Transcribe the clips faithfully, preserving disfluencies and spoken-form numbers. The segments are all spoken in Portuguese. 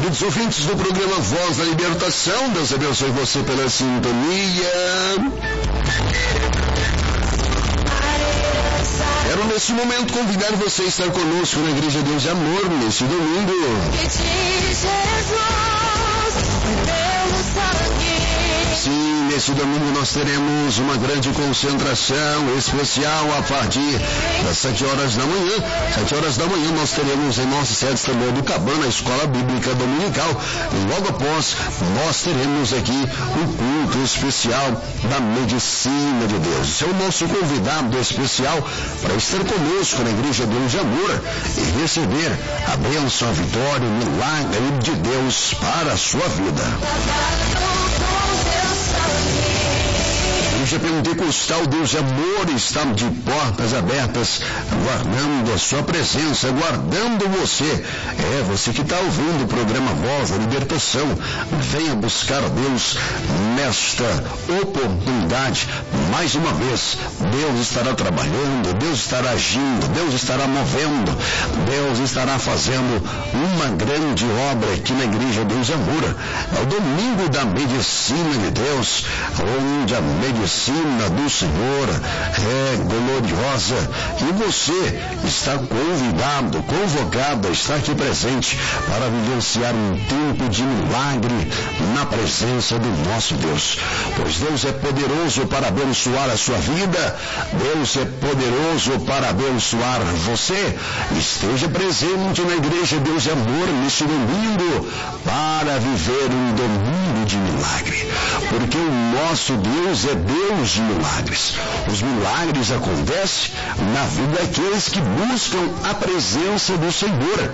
Queridos ouvintes do programa Voz da Libertação, Deus abençoe você pela sintonia. Quero nesse momento convidar você a estar conosco na Igreja Deus de Amor nesse domingo. Sim, nesse domingo nós teremos uma grande concentração especial a partir das sete horas da manhã. Sete horas da manhã nós teremos em nossa sede estadual do Cabana, a Escola Bíblica Dominical. E logo após nós teremos aqui um culto especial da Medicina de Deus. Esse é o nosso convidado especial para estar conosco na Igreja Deus de Amor e receber a bênção, a vitória, o milagre de Deus para a sua vida. A Igreja Pentecostal Deus de Amor está de portas abertas, aguardando a sua presença, aguardando você. É, você que está ouvindo o programa Voz da Libertação, venha buscar a Deus nesta oportunidade. Mais uma vez, Deus estará trabalhando, Deus estará agindo, Deus estará movendo, Deus estará fazendo uma grande obra aqui na Igreja Deus de Amor. É o domingo da medicina de Deus, onde a medicina do Senhor é gloriosa e você está convidado, convocado a estar aqui presente para vivenciar um tempo de milagre na presença do nosso Deus. Pois Deus é poderoso para abençoar a sua vida, Deus é poderoso para abençoar você. Esteja presente na Igreja Deus de Amor neste domingo para viver um domingo de milagre, porque o nosso Deus é Deus de milagres. Os milagres acontecem na vida daqueles que buscam a presença do Senhor.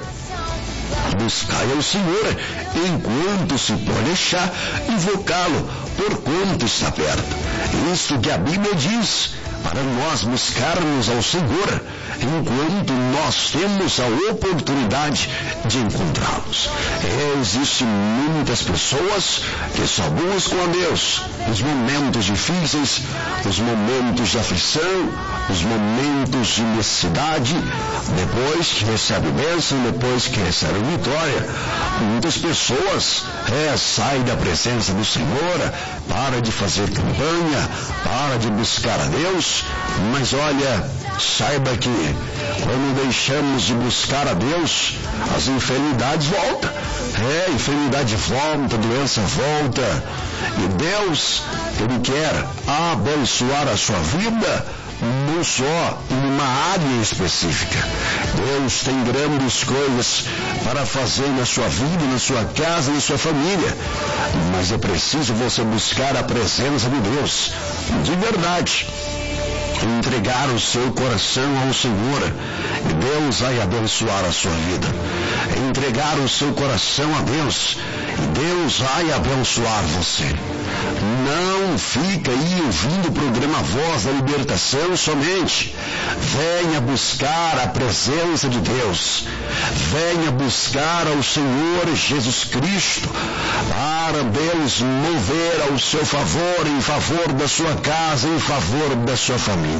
Buscai ao Senhor enquanto se pode achar, invocá-lo por quanto está perto. Isto que a Bíblia diz, para nós buscarmos ao Senhor enquanto nós temos a oportunidade de encontrá-los. É, existem muitas pessoas que só buscam a Deus nos momentos difíceis, nos momentos de aflição, nos momentos de necessidade, depois que recebe bênção, depois que recebe vitória. Muitas pessoas é, saem da presença do Senhor, para de fazer campanha, para de buscar a Deus, mas olha, saiba que quando deixamos de buscar a Deus, as enfermidades voltam. É, a enfermidade volta, a doença volta. E Deus, Ele quer abençoar a sua vida, não só em uma área específica. Deus tem grandes coisas para fazer na sua vida, na sua casa, na sua família. Mas é preciso você buscar a presença de Deus, de verdade. Entregar o seu coração ao Senhor e Deus vai abençoar a sua vida. Entregar o seu coração a Deus e Deus vai abençoar você. Não fica aí ouvindo o programa Voz da Libertação somente. Venha buscar a presença de Deus. Venha buscar ao Senhor Jesus Cristo para Deus mover ao seu favor, em favor da sua casa, em favor da sua família.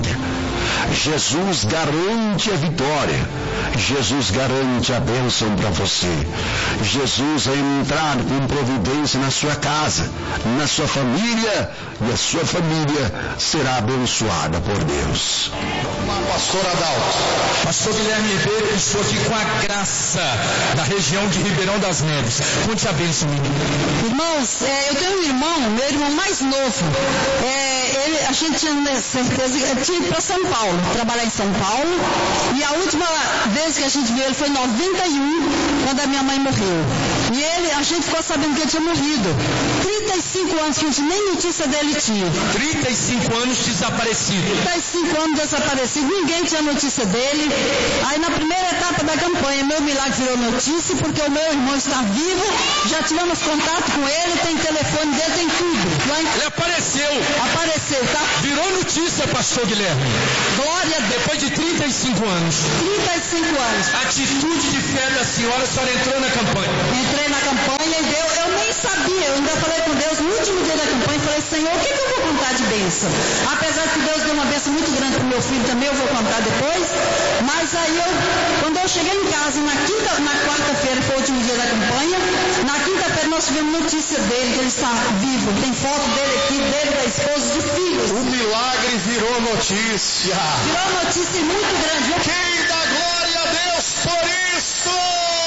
Jesus garante a vitória. Jesus garante a bênção para você. Jesus vai entrar com providência na sua casa, na sua família, e a sua família será abençoada por Deus. Pastor Adalto. Pastor Guilherme Ribeiro, eu estou aqui com a graça da região de Ribeirão das Neves. Conte a bênção, menino. Irmãos, é, eu tenho um irmão, meu irmão mais novo. É, ele, a gente tinha certeza que eu tinha ido para São Paulo, trabalhar em São Paulo. E a última vez que a gente viu ele foi em noventa e um, quando a minha mãe morreu. E ele, a gente ficou sabendo que ele tinha morrido. trinta e cinco anos que a gente nem notícia dele tinha. trinta e cinco anos desaparecido. trinta e cinco anos desaparecido, ninguém tinha notícia dele. Aí na primeira etapa da campanha, meu milagre virou notícia, porque o meu irmão está vivo, já tivemos contato com ele, tem telefone dele, tem tudo. Ele apareceu. Apareceu, tá? Virou notícia, pastor Guilherme. Glória a Deus. Depois de trinta e cinco anos. trinta e cinco anos. Atitude de fé da senhora, a senhora entrou na campanha. Entrei na campanha e Deus, eu nem sabia, eu ainda falei com Deus no último dia da campanha, falei, Senhor, o que, que eu vou contar de bênção? Apesar que Deus deu uma bênção muito grande para o meu filho também, eu vou contar depois, mas aí eu, quando eu cheguei em casa, na quinta, na quarta-feira, foi o último dia da campanha, nós tivemos notícia dele, que ele está vivo. Tem foto dele aqui, dele, da esposa, de filhos. O milagre virou notícia. Virou notícia muito grande. Quem dá glória a Deus por isso?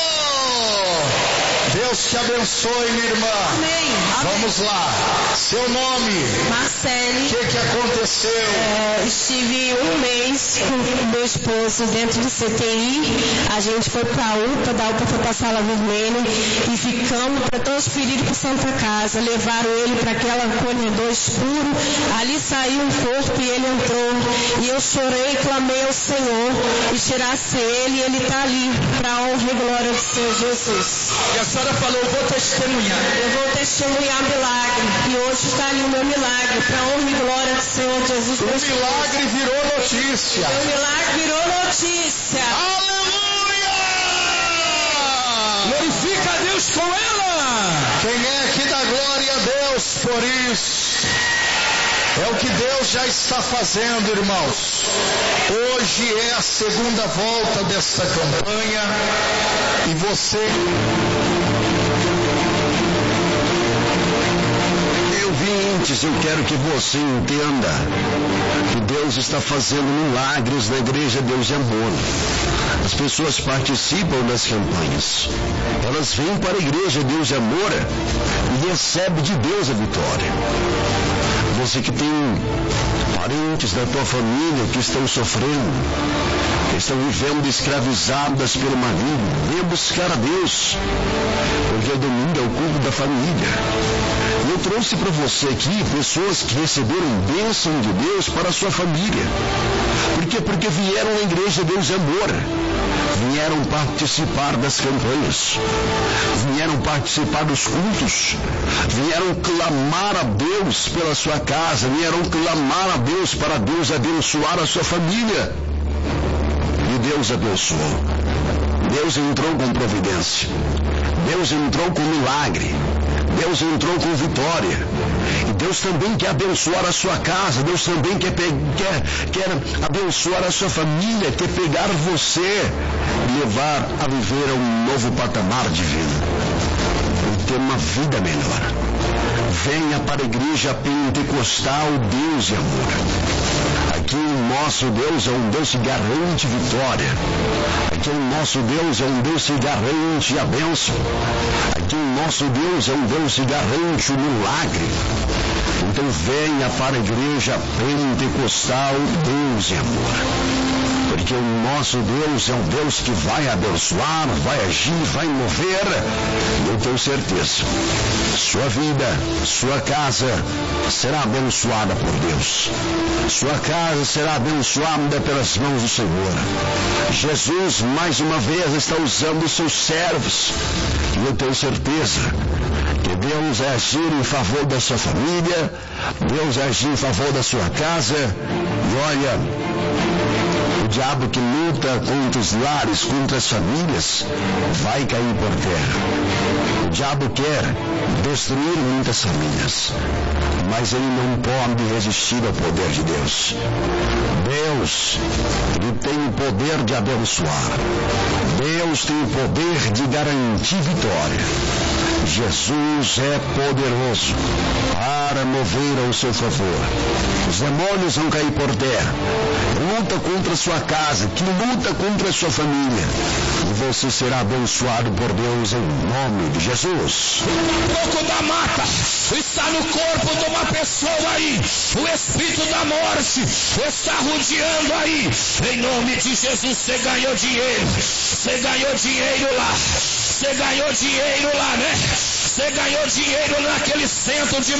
Deus te abençoe, minha irmã. Amém. Vamos lá. Seu nome? Marcele. O que, que aconteceu? É, estive um mês com meu esposo dentro do C T I. A gente foi para a U P A, da U P A foi para a Sala Vermelha e ficamos para transferir para Santa Casa. Levaram ele para aquele corredor escuro. Ali saiu um corpo e ele entrou. E eu chorei, clamei ao Senhor e tirasse ele. E ele está ali para a honra e glória do Senhor Jesus. E a senhora falou, eu vou testemunhar. Eu vou testemunhar milagre. E hoje está ali o meu milagre, para a honra e glória do Senhor Jesus. O milagre virou notícia. O milagre virou notícia. Aleluia! Glorifica a Deus com ela. Quem é que dá glória a Deus por isso? É o que Deus já está fazendo, irmãos. Hoje é a segunda volta desta campanha e você... Ouvintes, eu quero que você entenda que Deus está fazendo milagres na igreja Deus é Amor. As pessoas participam das campanhas. Elas vêm para a igreja Deus é Amor e recebem de Deus a vitória. Você que tem parentes da tua família que estão sofrendo, que estão vivendo escravizadas pelo maligno, venha buscar a Deus, porque o domingo é o culto da família. Eu trouxe para você aqui pessoas que receberam bênção de Deus para a sua família. Por quê? Porque vieram à igreja Deus é Amor. Vieram participar das campanhas. Vieram participar dos cultos. Vieram clamar a Deus pela sua casa. Vieram clamar a Deus para Deus abençoar a sua família. E Deus abençoou. Deus entrou com providência. Deus entrou com milagre. Deus entrou com vitória. E Deus também quer abençoar a sua casa. Deus também quer, quer, quer abençoar a sua família. Quer pegar você e levar a viver a um novo patamar de vida. E ter uma vida melhor. Venha para a igreja pentecostal Deus e Amor. Aqui o nosso Deus é um Deus que garante vitória. Aqui o nosso Deus é um Deus que garante a bênção. Aqui o nosso Deus é um Deus que garante o milagre. Então venha para a igreja pentecostal Deus e Amor. Porque o nosso Deus é um Deus que vai abençoar, vai agir, vai mover. E eu tenho certeza, sua vida, sua casa será abençoada por Deus. Sua casa será abençoada pelas mãos do Senhor. Jesus, mais uma vez, está usando os seus servos. E eu tenho certeza que Deus vai agir em favor da sua família, Deus vai agir em favor da sua casa. E olha, o diabo que luta contra os lares, contra as famílias, vai cair por terra. O diabo quer destruir muitas famílias, mas ele não pode resistir ao poder de Deus. Deus, ele tem o poder de abençoar. Deus tem o poder de garantir vitória. Jesus é poderoso para mover ao seu favor. Os demônios vão cair por terra. Luta contra a sua casa, que luta contra a sua família. E você será abençoado por Deus em nome de Jesus. Um pouco da mata está no corpo de uma pessoa aí. O espírito da morte está rodeando aí. Em nome de Jesus, você ganhou dinheiro. Você ganhou dinheiro lá. Você ganhou dinheiro lá, né? Você ganhou dinheiro naquele centro de